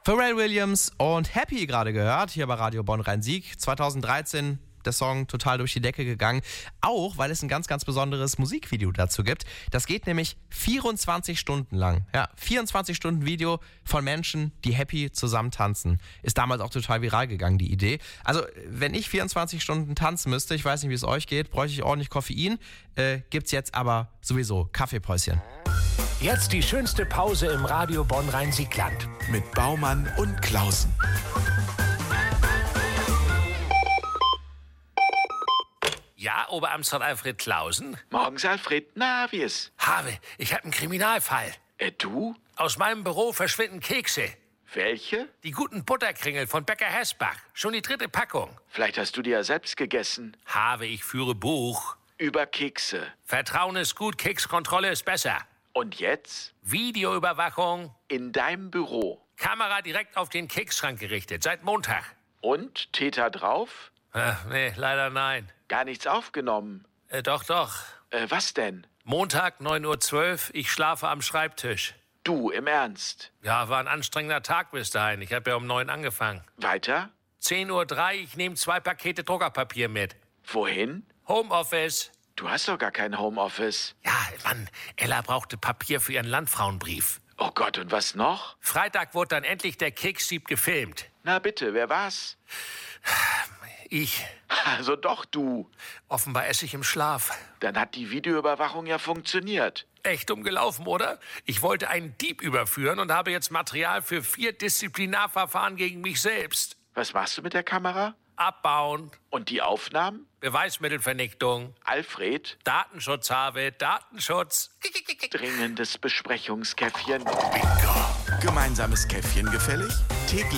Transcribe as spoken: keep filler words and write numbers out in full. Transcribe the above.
Pharrell Williams und Happy gerade gehört, hier bei Radio Bonn Rhein-Sieg. zweitausenddreizehn der Song total durch die Decke gegangen. Auch, weil es ein ganz, ganz besonderes Musikvideo dazu gibt. Das geht nämlich vierundzwanzig Stunden lang. Ja, vierundzwanzig Stunden Video von Menschen, die happy zusammen tanzen. Ist damals auch total viral gegangen, die Idee. Also, wenn ich vierundzwanzig Stunden tanzen müsste, ich weiß nicht, wie es euch geht, bräuchte ich ordentlich Koffein. Äh, gibt's jetzt aber sowieso Kaffeepäuschen. Jetzt die schönste Pause im Radio Bonn Rhein-Sieg-Land. Mit Baumann und Klausen. Ja, Oberamtsrat Alfred Klausen? Morgens, Alfred. Na, wie ist? Habe, ich habe einen Kriminalfall. Äh, du? Aus meinem Büro verschwinden Kekse. Welche? Die guten Butterkringel von Bäcker Hesbach. Schon die dritte Packung. Vielleicht hast du die ja selbst gegessen. Habe, ich führe Buch. Über Kekse. Vertrauen ist gut, Kekskontrolle ist besser. Und jetzt? Videoüberwachung. In deinem Büro. Kamera direkt auf den Keksschrank gerichtet, seit Montag. Und? Täter drauf? Ach, nee, leider nein. Gar nichts aufgenommen. Äh, doch, doch. Äh, was denn? Montag, neun Uhr zwölf, ich schlafe am Schreibtisch. Du, im Ernst? Ja, war ein anstrengender Tag bis dahin. Ich habe ja um neun angefangen. Weiter? zehn Uhr drei, ich nehme zwei Pakete Druckerpapier mit. Wohin? Homeoffice. Du hast doch gar kein Homeoffice. Ja, Mann, Ella brauchte Papier für ihren Landfrauenbrief. Oh Gott, und was noch? Freitag wurde dann endlich der Kekssieb gefilmt. Na bitte, wer war's? Ich. Also doch du. Offenbar esse ich im Schlaf. Dann hat die Videoüberwachung ja funktioniert. Echt dumm gelaufen, oder? Ich wollte einen Dieb überführen und habe jetzt Material für vier Disziplinarverfahren gegen mich selbst. Was machst du mit der Kamera? Abbauen. Und die Aufnahmen? Beweismittelvernichtung. Alfred? Datenschutz habe, Datenschutz. Dringendes Besprechungskäffchen. Bingo. Gemeinsames Käffchen gefällig? Täglich